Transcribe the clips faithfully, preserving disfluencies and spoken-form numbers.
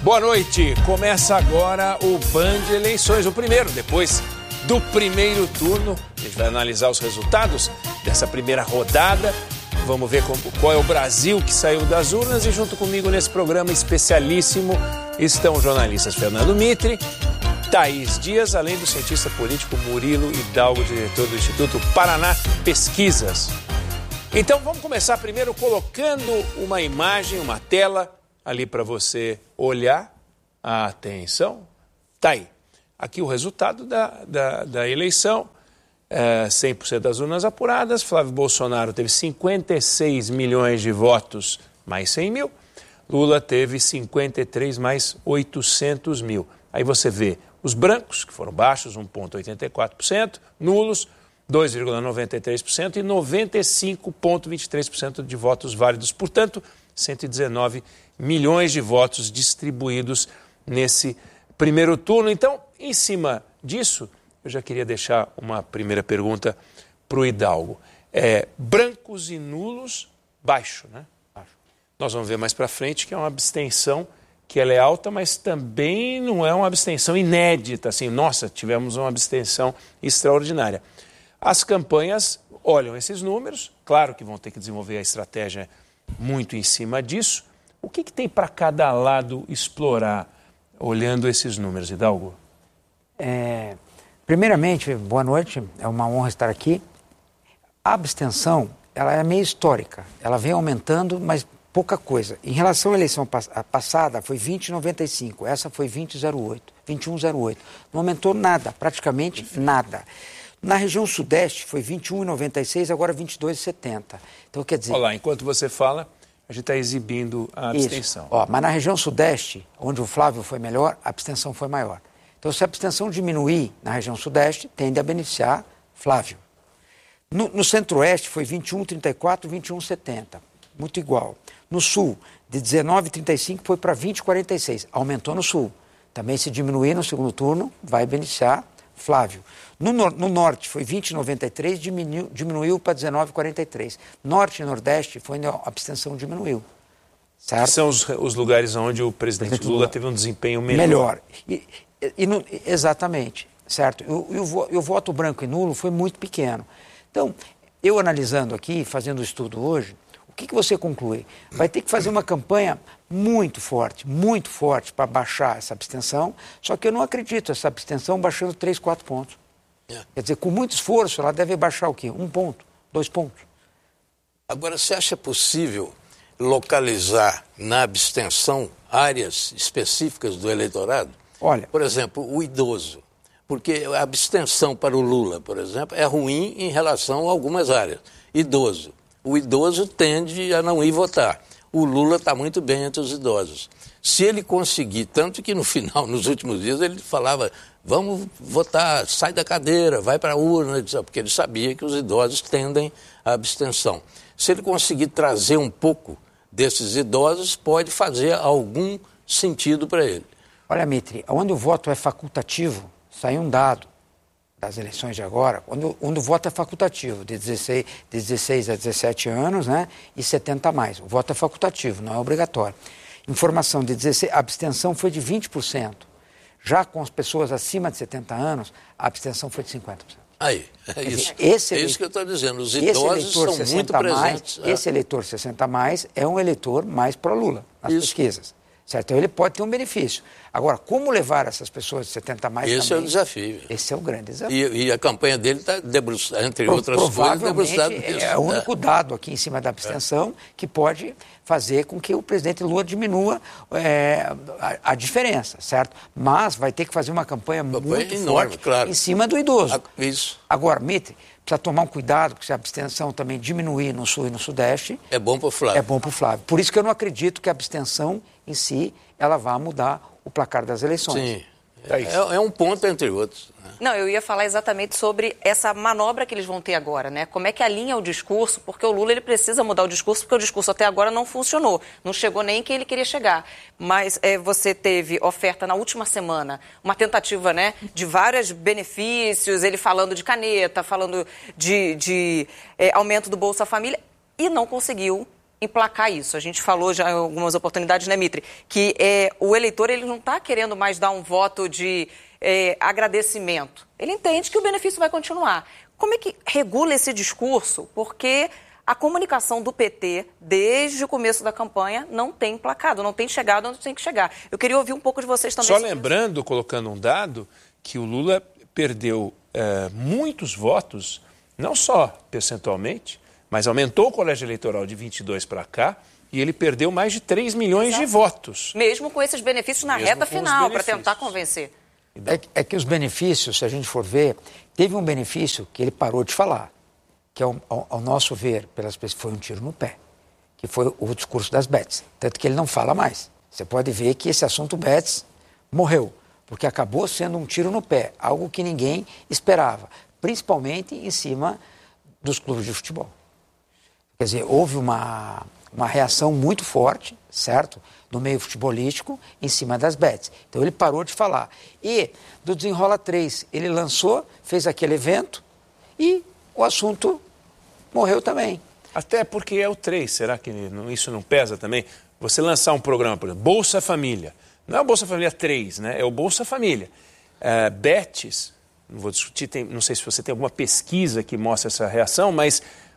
Boa noite, começa agora o Band Eleições, o primeiro, depois do primeiro turno. A gente vai analisar os resultados dessa primeira rodada. Vamos ver como, qual é o Brasil que saiu das urnas e junto comigo nesse programa especialíssimo estão os jornalistas Fernando Mitre, Thaís Dias, além do cientista político Murilo Hidalgo, diretor do Instituto Paraná Pesquisas. Então vamos começar primeiro colocando uma imagem, uma tela ali para você olhar. Atenção, tá aí. Aqui o resultado da, da, da eleição, é, cem por cento das urnas apuradas. Flávio Bolsonaro teve cinquenta e seis milhões de votos, mais cem mil. Lula teve cinquenta e três mais oitocentos mil. Aí você vê os brancos, que foram baixos, um vírgula oitenta e quatro por cento, nulos, dois vírgula noventa e três por cento e noventa e cinco vírgula vinte e três por cento de votos válidos. Portanto, cento e dezenove milhões de votos distribuídos nesse primeiro turno. Então, em cima disso, eu já queria deixar uma primeira pergunta para o Hidalgo. É, brancos e nulos, baixo, né? Baixo. Nós vamos ver mais para frente que é uma abstenção que ela é alta, mas também não é uma abstenção inédita, assim, nossa, tivemos uma abstenção extraordinária. As campanhas olham esses números, claro que vão ter que desenvolver a estratégia muito em cima disso. O que, que tem para cada lado explorar, olhando esses números, Hidalgo? É, primeiramente, boa noite, é uma honra estar aqui. A abstenção, ela é meio histórica, ela vem aumentando, mas pouca coisa. Em relação à eleição passada, foi vinte vírgula noventa e cinco, essa foi vinte vírgula zero oito, vinte e um vírgula zero oito. Não aumentou nada, praticamente nada. Na região sudeste foi vinte e um vírgula noventa e seis, agora vinte e dois vírgula setenta. Então, quer dizer... Olá, enquanto você fala, a gente está exibindo a abstenção. Ó, mas na região sudeste, onde o Flávio foi melhor, a abstenção foi maior. Então, se a abstenção diminuir na região sudeste, tende a beneficiar Flávio. No, no centro-oeste foi vinte e um vírgula trinta e quatro, vinte e um vírgula setenta. Muito igual. No sul, de dezenove vírgula trinta e cinco foi para vinte vírgula quarenta e seis. Aumentou no sul. Também, se diminuir no segundo turno, vai beneficiar Flávio. No, no norte foi vinte vírgula noventa e três, diminuiu, diminuiu para dezenove vírgula quarenta e três. Norte e nordeste foi onde a abstenção diminuiu. Certo? São os, os lugares onde o presidente, presidente Lula, Lula teve um desempenho melhor. Melhor. E, e, no, exatamente. Certo? E o, e, o, e o voto branco e nulo foi muito pequeno. Então, eu analisando aqui, fazendo o estudo hoje, o que, que você conclui? Vai ter que fazer uma campanha muito forte, muito forte para baixar essa abstenção, só que eu não acredito essa abstenção baixando três, quatro pontos. É. Quer dizer, com muito esforço, ela deve baixar o quê? Um ponto, dois pontos. Agora, você acha possível localizar na abstenção áreas específicas do eleitorado? Olha... Por exemplo, o idoso. Porque a abstenção para o Lula, por exemplo, é ruim em relação a algumas áreas. Idoso. O idoso tende a não ir votar. O Lula está muito bem entre os idosos. Se ele conseguir, tanto que no final, nos últimos dias, ele falava, vamos votar, sai da cadeira, vai para a urna, porque ele sabia que os idosos tendem à abstenção. Se ele conseguir trazer um pouco desses idosos, pode fazer algum sentido para ele. Olha, Mitre, onde o voto é facultativo, saiu um dado das eleições de agora, onde, onde o voto é facultativo, de dezesseis, de dezesseis a dezessete anos, né, e setenta a mais. O voto é facultativo, não é obrigatório. Informação de dezesseis, a abstenção foi de vinte por cento. Já com as pessoas acima de setenta anos, a abstenção foi de cinquenta por cento. Aí, é isso. Esse é ele... isso que eu estou dizendo. Os idosos são muito presentes. Mais, é. Esse eleitor sessenta a mais é um eleitor mais pró-Lula, nas isso. pesquisas. Certo? Então ele pode ter um benefício. Agora, como levar essas pessoas de setenta a mais Esse também, é o desafio. Esse é o grande desafio. E, e a campanha dele está, entre Pro, outras coisas, debruçada nisso. É o único dado aqui em cima da abstenção é. que pode fazer com que o presidente Lula diminua é, a, a diferença, certo? Mas vai ter que fazer uma campanha, uma muito campanha enorme, forte claro. em cima do idoso. A, isso. Agora, Mitre, precisa tomar um cuidado, porque se a abstenção também diminuir no sul e no sudeste... É bom para o Flávio. É bom para o Flávio. Por isso que eu não acredito que a abstenção em si, ela vá mudar o placar das eleições. Sim, é, é, é um ponto entre outros. Né? Não, eu ia falar exatamente sobre essa manobra que eles vão ter agora, né? Como é que alinha o discurso, porque o Lula ele precisa mudar o discurso, porque o discurso até agora não funcionou, não chegou nem que ele queria chegar. Mas é, você teve oferta na última semana, uma tentativa, né, de vários benefícios, ele falando de caneta, falando de, de é, aumento do Bolsa Família, e não conseguiu emplacar isso? A gente falou já em algumas oportunidades, né, Mitre? Que é, o eleitor ele não está querendo mais dar um voto de é, agradecimento. Ele entende que o benefício vai continuar. Como é que regula esse discurso? Porque a comunicação do P T, desde o começo da campanha, não tem emplacado, não tem chegado onde tem que chegar. Eu queria ouvir um pouco de vocês também. Só lembrando, isso. colocando um dado, que o Lula perdeu é, muitos votos, não só percentualmente, mas aumentou o colégio eleitoral de vinte e dois para cá, e ele perdeu mais de três milhões Exato. de votos. Mesmo com esses benefícios na Mesmo reta final, para tentar convencer. É, é que os benefícios, se a gente for ver, teve um benefício que ele parou de falar, que ao, ao, ao nosso ver, pelas pessoas, foi um tiro no pé, que foi o discurso das bets. Tanto que ele não fala mais. Você pode ver que esse assunto bets morreu, porque acabou sendo um tiro no pé, algo que ninguém esperava, principalmente em cima dos clubes de futebol. Quer dizer, houve uma, uma reação muito forte, certo? No meio futebolístico, em cima das bets. Então ele parou de falar. E do Desenrola três, ele lançou, fez aquele evento e o assunto morreu também. Até porque é o três, será que isso não pesa também? Você lançar um programa, por exemplo, Bolsa Família. Não é o Bolsa Família três, né? É o Bolsa Família. Uh, bets, não vou discutir, tem, não sei se você tem alguma pesquisa que mostra essa reação, mas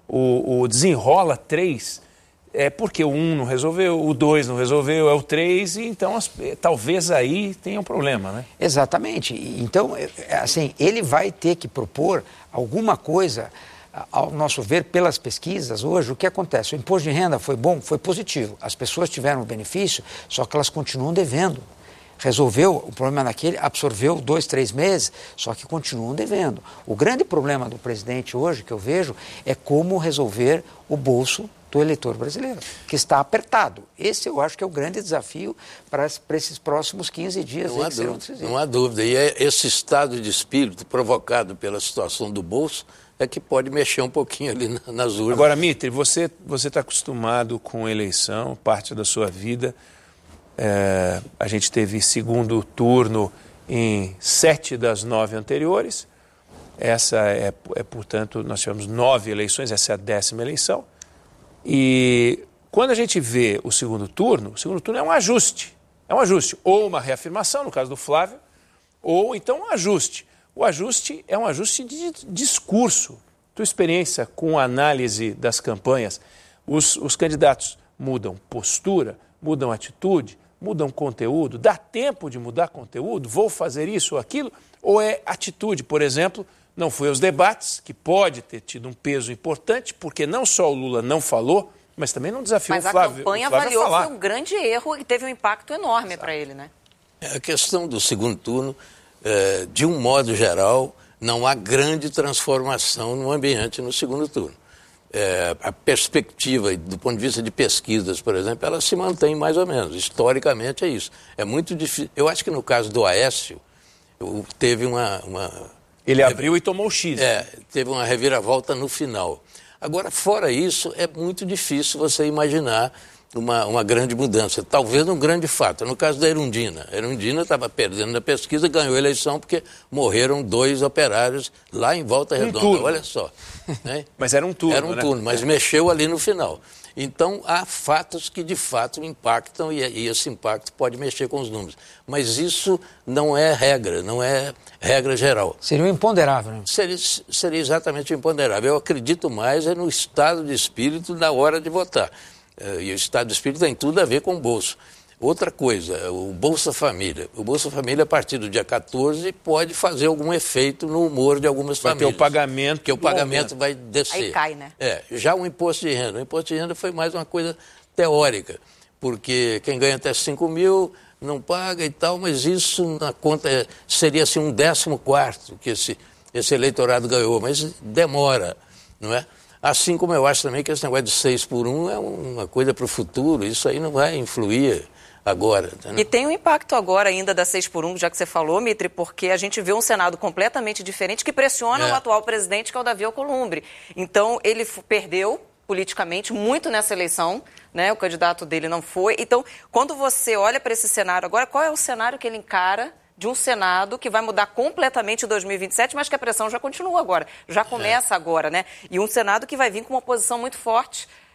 o, o Desenrola três é porque o um não resolveu, o dois não resolveu, é o três, e então as, talvez aí tenha um problema, né? Exatamente. Então, assim, ele vai ter que propor alguma coisa, ao nosso ver, pelas pesquisas. Hoje, o que acontece? O imposto de renda foi bom, foi positivo. As pessoas tiveram benefício, só que elas continuam devendo. Resolveu o problema daquele, absorveu dois, três meses, só que continuam devendo. O grande problema do presidente hoje, que eu vejo, é como resolver o bolso do eleitor brasileiro, que está apertado. Esse eu acho que é o grande desafio para, para esses próximos quinze dias. Não há dúvida, não há dúvida. E é esse estado de espírito provocado pela situação do bolso é que pode mexer um pouquinho ali nas urnas. Agora, Mitre, você você está acostumado com eleição, parte da sua vida. É, a gente teve segundo turno em sete das nove anteriores. Essa é, é, portanto, nós tivemos nove eleições, essa é a décima eleição. E quando a gente vê o segundo turno, o segundo turno é um ajuste. É um ajuste. Ou uma reafirmação, no caso do Flávio, ou então um ajuste. O ajuste é um ajuste de discurso. Tua experiência com a análise das campanhas, os, os candidatos mudam postura, mudam atitude, mudam conteúdo, dá tempo de mudar conteúdo, vou fazer isso ou aquilo, ou é atitude, por exemplo, não foi aos debates, que pode ter tido um peso importante, porque não só o Lula não falou, mas também não desafiou mas o Flávio. Mas a campanha avaliou que foi um grande erro e teve um impacto enorme para ele, né? A questão do segundo turno, é, de um modo geral, não há grande transformação no ambiente no segundo turno. É, a perspectiva, do ponto de vista de pesquisas, por exemplo, ela se mantém mais ou menos. Historicamente é isso. É muito difícil. Eu acho que no caso do Aécio, teve uma... uma... Ele abriu e tomou o X. É, teve uma reviravolta no final. Agora, fora isso, é muito difícil você imaginar uma, uma grande mudança. Talvez um grande fato. No caso da Erundina. A Erundina estava perdendo na pesquisa, ganhou a eleição porque morreram dois operários lá em Volta Redonda. Um turno. Olha só. Né? Mas era um turno, Era um né? turno, mas mexeu ali no final. Então, há fatos que, de fato, impactam e, e esse impacto pode mexer com os números. Mas isso não é regra, não é regra geral. Seria um imponderável, né? Seria, seria exatamente um imponderável. Eu acredito mais é no estado de espírito na hora de votar. E o estado de espírito tem tudo a ver com o bolso. Outra coisa, o Bolsa Família. O Bolsa Família, a partir do dia quatorze, pode fazer algum efeito no humor de algumas vai famílias. Vai ter o pagamento. Porque o pagamento aumento. vai descer. Aí cai, né? É, já o imposto de renda. O imposto de renda foi mais uma coisa teórica, porque quem ganha até cinco mil não paga e tal, mas isso na conta seria assim um décimo quarto que esse, esse eleitorado ganhou, mas demora, não é? Assim como eu acho também que esse negócio de seis por um é uma coisa para o futuro, isso aí não vai influir agora. Tá, né? E tem um impacto agora ainda da seis por um, já que você falou, Mitre, porque a gente vê um Senado completamente diferente que pressiona é. o atual presidente, que é o Davi Alcolumbre. Então, ele perdeu politicamente muito nessa eleição, né? O candidato dele não foi. Então, quando você olha para esse cenário agora, qual é o cenário que ele encara de um Senado que vai mudar completamente em dois mil e vinte e sete, mas que a pressão já continua agora, já começa é. agora, né? E um Senado que vai vir com uma posição muito forte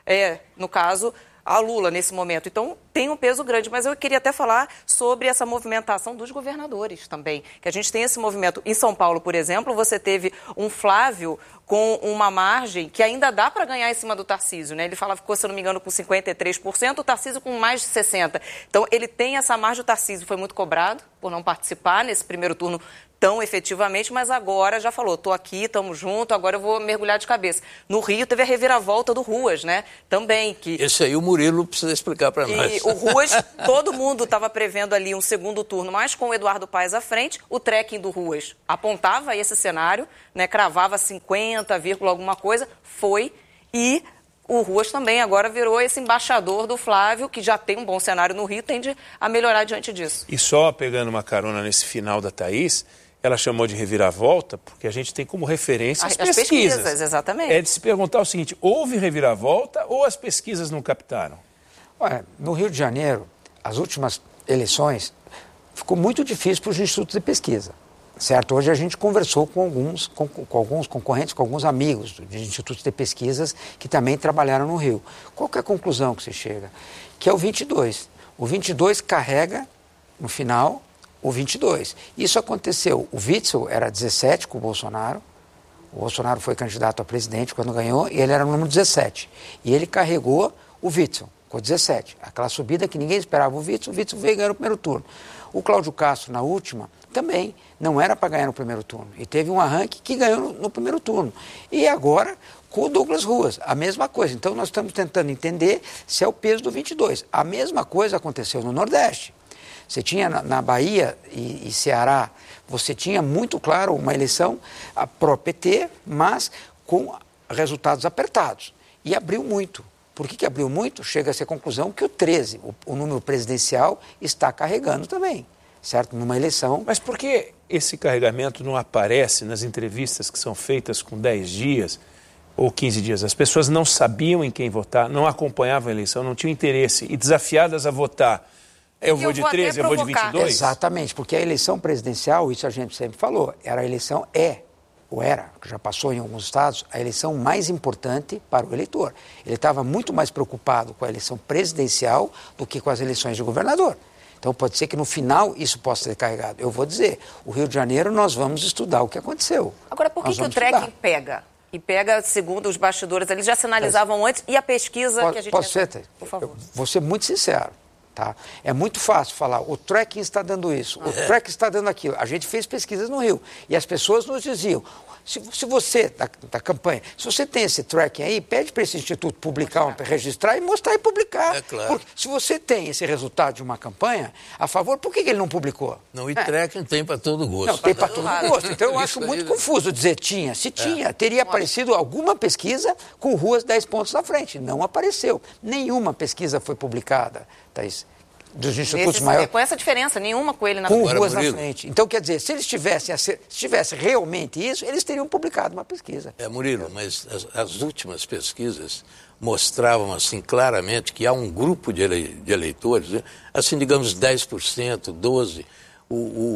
é, no caso, a Lula nesse momento. Então, tem um peso grande, mas eu queria até falar sobre essa movimentação dos governadores também, que a gente tem esse movimento. Em São Paulo, por exemplo, você teve um Flávio com uma margem que ainda dá para ganhar em cima do Tarcísio, né? Ele fala, ficou, se eu não me engano, com cinquenta e três por cento, o Tarcísio com mais de sessenta por cento. Então, ele tem essa margem. O Tarcísio foi muito cobrado por não participar nesse primeiro turno tão efetivamente, mas agora já falou, estou aqui, estamos juntos, agora eu vou mergulhar de cabeça. No Rio teve a reviravolta do Ruas, né? Também. Que... Esse aí o Murilo precisa explicar para nós. E o Ruas, todo mundo estava prevendo ali um segundo turno, mas com o Eduardo Paes à frente, o trekking do Ruas apontava esse cenário, né? Cravava cinquenta, alguma coisa, foi, e o Ruas também agora virou esse embaixador do Flávio, que já tem um bom cenário no Rio, tende a melhorar diante disso. E só pegando uma carona nesse final da Thaís, ela chamou de reviravolta porque a gente tem como referência as, as pesquisas. pesquisas. Exatamente. É de se perguntar o seguinte, houve reviravolta ou as pesquisas não captaram? Olha, no Rio de Janeiro, as últimas eleições, ficou muito difícil para os institutos de pesquisa, certo? Hoje a gente conversou com alguns, com, com alguns concorrentes, com alguns amigos de institutos de pesquisas que também trabalharam no Rio. Qual que é a conclusão que se chega? Que é o vinte e dois. O vinte e dois carrega, no final, o vinte e dois. Isso aconteceu. O Witzel era dezessete com o Bolsonaro. O Bolsonaro foi candidato a presidente quando ganhou e ele era o número dezessete. E ele carregou o Witzel com dezessete. Aquela subida que ninguém esperava o Witzel, o Witzel veio ganhar no primeiro turno. O Cláudio Castro, na última, também não era para ganhar no primeiro turno. E teve um arranque que ganhou no, no primeiro turno. E agora, com o Douglas Ruas, a mesma coisa. Então, nós estamos tentando entender se é o peso do vinte e dois. A mesma coisa aconteceu no Nordeste. Você tinha na, na Bahia e, e Ceará, você tinha muito claro uma eleição pró-P T, mas com resultados apertados. E abriu muito. Por que que abriu muito? Chega-se à conclusão que o treze, o, o número presidencial, está carregando também, certo? Numa eleição. Mas por que esse carregamento não aparece nas entrevistas que são feitas com dez dias ou quinze dias? As pessoas não sabiam em quem votar, não acompanhavam a eleição, não tinham interesse e desafiadas a votar. Eu vou de treze, eu vou de vinte e dois? Exatamente, porque a eleição presidencial, isso a gente sempre falou, era a eleição, é, ou era, que já passou em alguns estados, a eleição mais importante para o eleitor. Ele estava muito mais preocupado com a eleição presidencial do que com as eleições de governador. Então pode ser que no final isso possa ser carregado. Eu vou dizer, o Rio de Janeiro nós vamos estudar o que aconteceu. Agora, por que, que o trekking pega? E pega, segundo os bastidores, eles já sinalizavam é. antes, e a pesquisa Pode, que a gente... Posso ser, por favor. Eu vou ser muito sincero. Tá? É muito fácil falar, o trekking está dando isso, o é. trekking está dando aquilo. A gente fez pesquisas no Rio e as pessoas nos diziam, se, se você, da, da campanha, se você tem esse trekking aí, pede para esse instituto publicar, um, registrar e mostrar e publicar. É claro. Porque se você tem esse resultado de uma campanha a favor, por que, que ele não publicou? Não, e é. trekking tem para todo gosto. Não, tem para todo gosto. Então eu acho muito confuso dizer tinha. Se tinha, é. teria aparecido alguma pesquisa com Ruas dez pontos na frente. Não apareceu. Nenhuma pesquisa foi publicada, Thaís. Dos institutos Esse, maiores. Com essa diferença, nenhuma com ele na frente. Com Ruas na frente. Então, quer dizer, se eles tivessem, se tivesse realmente isso, eles teriam publicado uma pesquisa. É, Murilo, mas as, as últimas pesquisas mostravam, assim, claramente que há um grupo de, ele, de eleitores, né? Assim, digamos, dez por cento, doze por cento. O,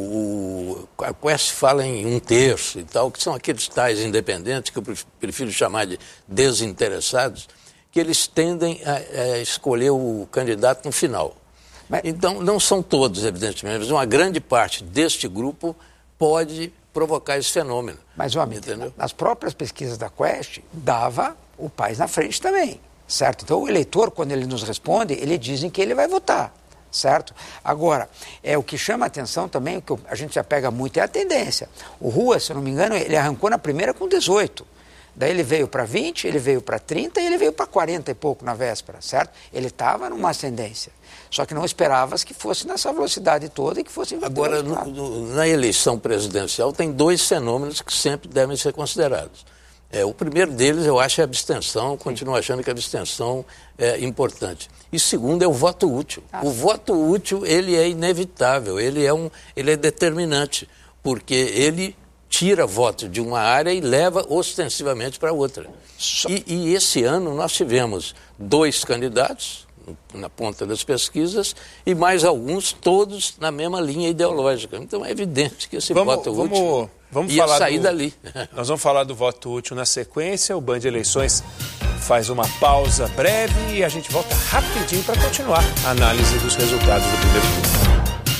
o, o, a Quest fala em um terço e tal, que são aqueles tais independentes, que eu prefiro chamar de desinteressados, que eles tendem a, a escolher o candidato no final. Mas... Então, não são todos, evidentemente, mas uma grande parte deste grupo pode provocar esse fenômeno. Mas, homem, nas próprias pesquisas da Quest, dava o Paes na frente também, certo? Então, o eleitor, quando ele nos responde, ele dizem que ele vai votar, certo? Agora, é, o que chama a atenção também, o que a gente já pega muito, é a tendência. O Rua, se eu não me engano, ele arrancou na primeira com dezoito. Daí ele veio para vinte, ele veio para trinta e ele veio para quarenta e pouco na véspera, certo? Ele estava numa ascendência. Só que não esperavas que fosse nessa velocidade toda e que fosse... Agora, no, no, na eleição presidencial, tem dois fenômenos que sempre devem ser considerados. É, o primeiro deles, eu acho, é a abstenção. Eu continuo achando que a abstenção é importante. E segundo é o voto útil. Ah, o sim. voto útil, ele é inevitável, ele é, um, ele é determinante, porque ele... tira votos de uma área e leva ostensivamente para outra. E, e esse ano nós tivemos dois candidatos na ponta das pesquisas e mais alguns, todos na mesma linha ideológica. Então é evidente que esse vamos, voto vamos, útil vamos ia falar sair do, dali. Nós vamos falar do voto útil na sequência. O Band Eleições faz uma pausa breve e a gente volta rapidinho para continuar a análise dos resultados do primeiro turno.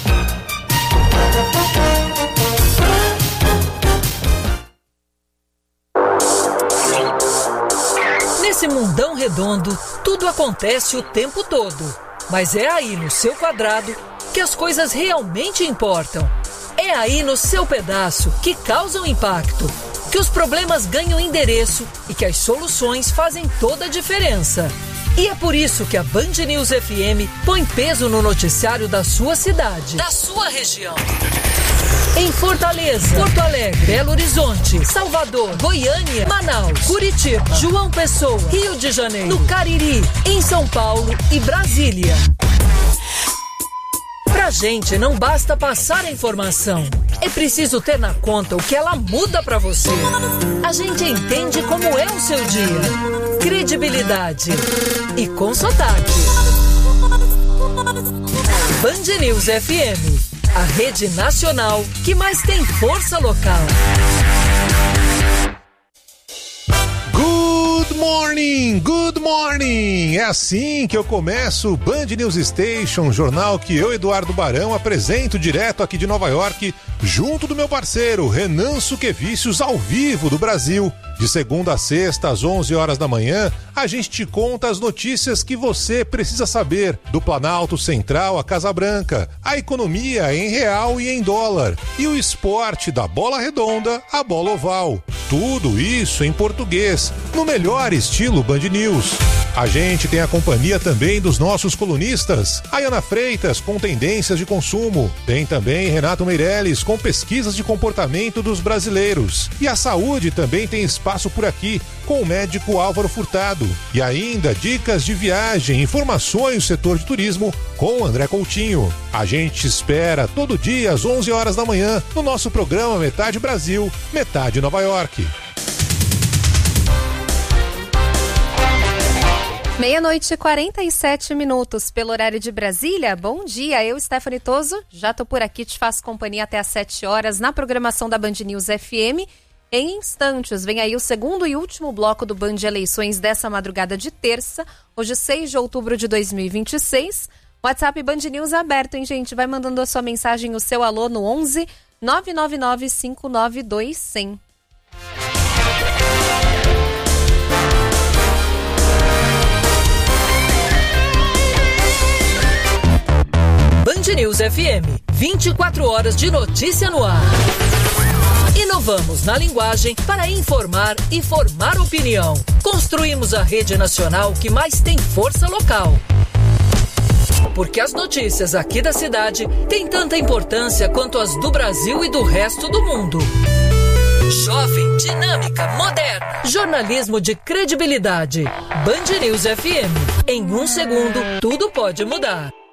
Nesse mundão redondo, tudo acontece o tempo todo. Mas é aí no seu quadrado que as coisas realmente importam. É aí no seu pedaço que causam impacto, que os problemas ganham endereço e que as soluções fazem toda a diferença. E é por isso que a Band News F M põe peso no noticiário da sua cidade, da sua região. Em Fortaleza, Porto Alegre, Belo Horizonte, Salvador, Goiânia, Manaus, Curitiba, João Pessoa, Rio de Janeiro, no Cariri, em São Paulo e Brasília. Pra gente não basta passar a informação, é preciso ter na conta o que ela muda pra você. A gente entende como é o seu dia, credibilidade e com sotaque. Band News F M, a rede nacional que mais tem força local. Good morning, good morning! É assim que eu começo o Band News Station, jornal que eu, Eduardo Barão, apresento direto aqui de Nova York, junto do meu parceiro Renan Suquevicius, ao vivo do Brasil. De segunda a sexta, às onze horas da manhã, a gente te conta as notícias que você precisa saber do Planalto Central à Casa Branca, a economia em real e em dólar, e o esporte da bola redonda à bola oval. Tudo isso em português, no melhor estilo Band News. A gente tem a companhia também dos nossos colunistas, Ayana Freitas com tendências de consumo, tem também Renato Meirelles com pesquisas de comportamento dos brasileiros, e a saúde também tem espaço por aqui com o médico Álvaro Furtado, e ainda dicas de viagem, informações do setor de turismo com o André Coutinho. A gente espera todo dia às onze horas da manhã no nosso programa Metade Brasil, Metade Nova York. Meia-noite e quarenta e sete minutos pelo horário de Brasília. Bom dia, eu, Stephanie Toso, já tô por aqui, te faço companhia até às sete horas na programação da Band News F M. Em instantes, vem aí o segundo e último bloco do Band Eleições dessa madrugada de terça, hoje seis de outubro de dois mil e vinte e seis. WhatsApp Band News aberto, hein, gente? Vai mandando a sua mensagem, o seu alô no onze nove nove nove cinco nove dois zero zero. Band News F M, vinte e quatro horas de notícia no ar. Inovamos na linguagem para informar e formar opinião. Construímos a rede nacional que mais tem força local. Porque as notícias aqui da cidade têm tanta importância quanto as do Brasil e do resto do mundo. Jovem, dinâmica, moderna. Jornalismo de credibilidade. Band News F M. Em um segundo, tudo pode mudar.